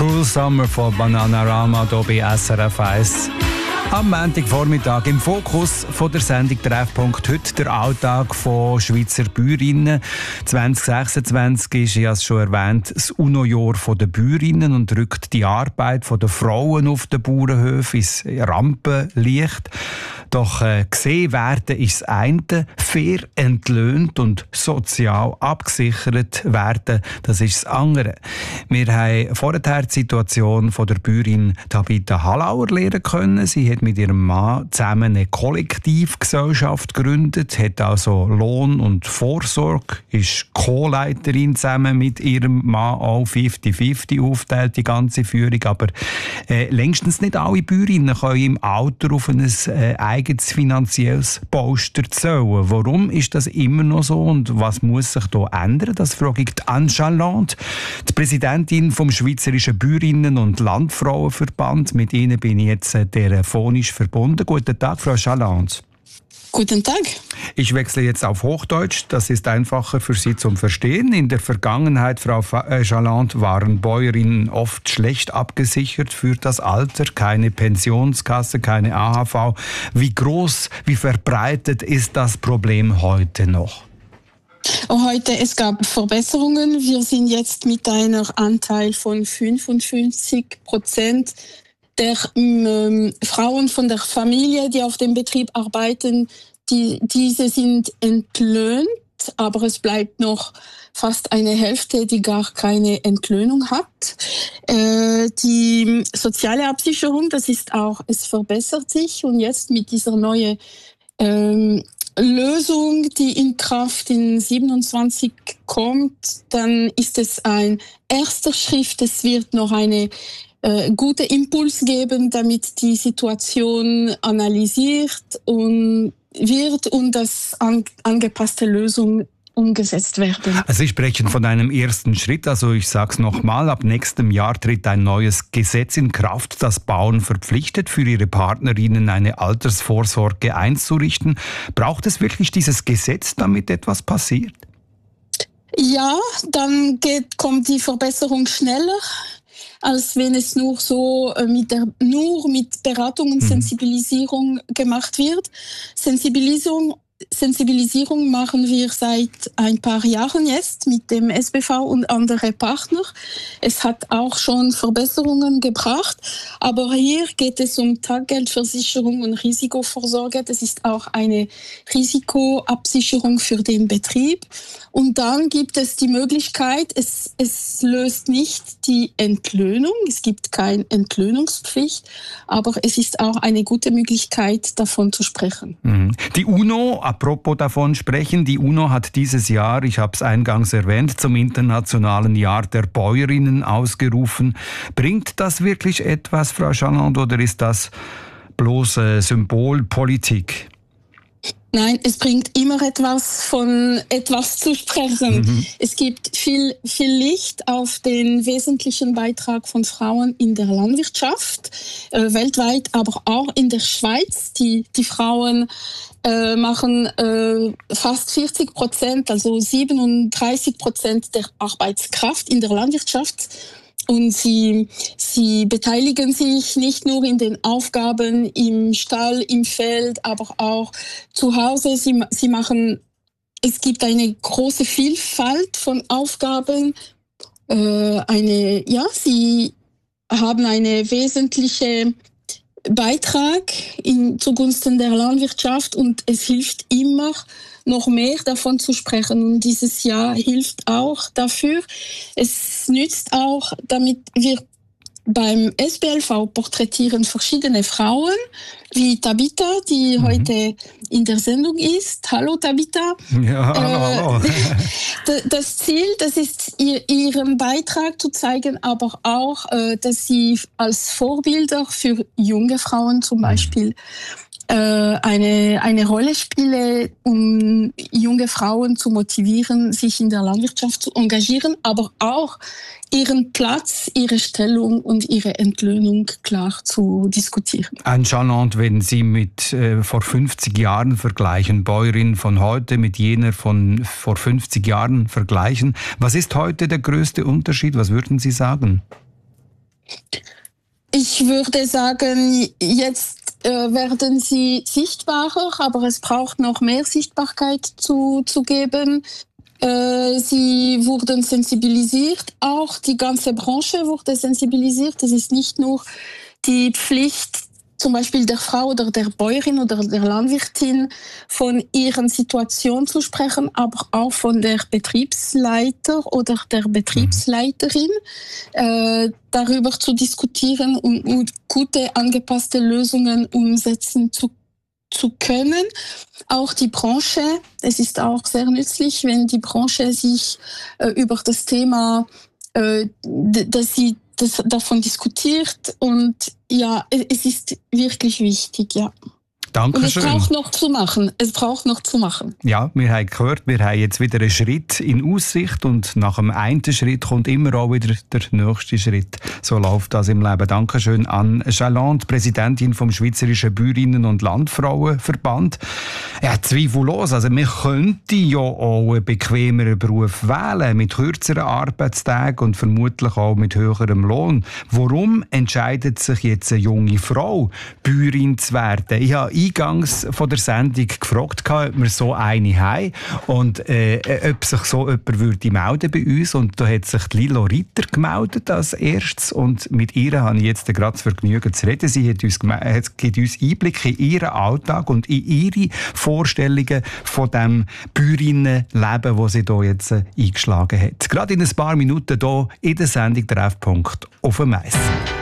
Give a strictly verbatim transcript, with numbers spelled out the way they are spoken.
Cruel Summer von Bananarama hier bei S R F eins. Am Montagvormittag im Fokus von der Sendung Treffpunkt heute der Alltag von Schweizer Bäuerinnen. zwanzig sechsundzwanzig ist, ich habe es schon erwähnt, das UNO-Jahr der Bäuerinnen und rückt die Arbeit der Frauen auf den Bauernhöfen ins Rampenlicht. Doch äh, gesehen werden ist das eine, fair entlöhnt und sozial abgesichert werden, das ist das andere. Wir haben vorher die Situation von der Bäuerin Tabitha Hallauer lernen können. Sie hat mit ihrem Mann zusammen eine Kollektivgesellschaft gegründet, hat also Lohn und Vorsorge, ist Co-Leiterin zusammen mit ihrem Mann auch fünfzig fünfzig aufteilt, die ganze Führung. Aber äh, längstens nicht alle Bäuerinnen können im Alter auf ein äh, eigenes finanzielles Polster zählen. Warum ist das immer noch so und was muss sich da ändern? Das frage ich die Anne Chaland, die Präsidentin vom Schweizerischen Bäuerinnen- und Landfrauenverband. Mit Ihnen bin ich jetzt äh, telefonisch verbunden. Guten Tag, Frau Chaland. Guten Tag. Ich wechsle jetzt auf Hochdeutsch, das ist einfacher für Sie zum Verstehen. In der Vergangenheit, Frau Chaland, waren Bäuerinnen oft schlecht abgesichert für das Alter, keine Pensionskasse, keine A H V. Wie groß, wie verbreitet ist das Problem heute noch? Heute, es gab Verbesserungen. Wir sind jetzt mit einem Anteil von fünfundfünfzig Prozent der ähm, Frauen von der Familie, die auf dem Betrieb arbeiten, die, diese sind entlöhnt, aber es bleibt noch fast eine Hälfte, die gar keine Entlöhnung hat. Äh, die soziale Absicherung, das ist auch, es verbessert sich und jetzt mit dieser neuen ähm, Lösung, die in Kraft in siebenundzwanzig kommt, dann ist es ein erster Schritt. Es wird noch eine äh, gute Impuls geben, damit die Situation analysiert und wird und das an, angepasste Lösung umgesetzt werden. Sie sprechen von einem ersten Schritt. Also ich sage es nochmal, ab nächstem Jahr tritt ein neues Gesetz in Kraft, das Bauern verpflichtet, für ihre Partnerinnen eine Altersvorsorge einzurichten. Braucht es wirklich dieses Gesetz, damit etwas passiert? Ja, dann geht, kommt die Verbesserung schneller, als wenn es nur so mit der, nur mit Beratung und Sensibilisierung gemacht wird. Sensibilisierung Sensibilisierung machen wir seit ein paar Jahren jetzt mit dem S B V und anderen Partnern. Es hat auch schon Verbesserungen gebracht, aber hier geht es um Taggeldversicherung und Risikovorsorge. Das ist auch eine Risikoabsicherung für den Betrieb. Und dann gibt es die Möglichkeit, es, es löst nicht die Entlöhnung, es gibt keine Entlöhnungspflicht, aber es ist auch eine gute Möglichkeit, davon zu sprechen. Die UNO, apropos davon sprechen, die UNO hat dieses Jahr, ich habe es eingangs erwähnt, zum Internationalen Jahr der Bäuerinnen ausgerufen. Bringt das wirklich etwas, Frau Chaland, oder ist das bloß äh, Symbolpolitik? Nein, es bringt immer etwas, von etwas zu sprechen. Mhm. Es gibt viel, viel Licht auf den wesentlichen Beitrag von Frauen in der Landwirtschaft, äh, weltweit, aber auch in der Schweiz. Die, die Frauen äh, machen äh, fast vierzig Prozent, also siebenunddreißig Prozent der Arbeitskraft in der Landwirtschaft. Und sie, sie beteiligen sich nicht nur in den Aufgaben im Stall, im Feld, aber auch zu Hause. Sie, sie machen, es gibt eine große Vielfalt von Aufgaben. Äh, eine, ja, sie haben eine wesentliche Beitrag in, zugunsten der Landwirtschaft und es hilft immer, noch mehr davon zu sprechen. Und dieses Jahr hilft auch dafür. Es nützt auch, damit wir beim S B L V porträtieren verschiedene Frauen, wie Tabitha, die mhm. heute in der Sendung ist. Hallo Tabitha. Ja, hallo. Äh, das Ziel, das ist ihr, ihren Beitrag zu zeigen, aber auch, äh, dass sie als Vorbilder für junge Frauen zum Beispiel eine, eine Rolle spiele, um junge Frauen zu motivieren, sich in der Landwirtschaft zu engagieren, aber auch ihren Platz, ihre Stellung und ihre Entlöhnung klar zu diskutieren. Anne Chaland, wenn Sie mit äh, vor fünfzig Jahren vergleichen, Bäuerin von heute mit jener von vor fünfzig Jahren vergleichen, was ist heute der größte Unterschied? Was würden Sie sagen? Ich würde sagen, jetzt äh, werden sie sichtbarer, aber es braucht noch mehr Sichtbarkeit zu, zu geben. Äh, sie wurden sensibilisiert, auch die ganze Branche wurde sensibilisiert. Es ist nicht nur die Pflicht, zum Beispiel der Frau oder der Bäuerin oder der Landwirtin von ihren Situation zu sprechen, aber auch von der Betriebsleiter oder der Betriebsleiterin, äh, darüber zu diskutieren und, und gute, angepasste Lösungen umsetzen zu zu können. Auch die Branche, es ist auch sehr nützlich, wenn die Branche sich äh, über das Thema, äh, d- dass sie das, davon diskutiert, und ja, es ist wirklich wichtig, ja. Und es Dankeschön. braucht noch zu machen. Es braucht noch zu machen. Ja, wir haben gehört, wir haben jetzt wieder einen Schritt in Aussicht und nach dem einen Schritt kommt immer auch wieder der nächste Schritt. So läuft das im Leben. Dankeschön an Jalande, Präsidentin vom Schweizerischen Bäuerinnen- und Landfrauenverband. Ja, zweifellos. Also man könnte ja auch einen bequemeren Beruf wählen, mit kürzeren Arbeitstagen und vermutlich auch mit höherem Lohn. Warum entscheidet sich jetzt eine junge Frau, Bäuerin zu werden? Ich habe eingangs von der Sendung gefragt, ob wir so eine haben und äh, ob sich so jemand würde melden bei uns. Und da hat sich Lilo Ritter gemeldet als erstes und mit ihr habe ich jetzt gerade das Vergnügen zu reden. Sie hat uns, hat, gibt uns Einblick in ihren Alltag und in ihre Vorstellungen von dem Bäuerinnenleben, das sie hier jetzt eingeschlagen hat. Gerade in ein paar Minuten hier in der Sendung «Treffpunkt» auf dem Eis.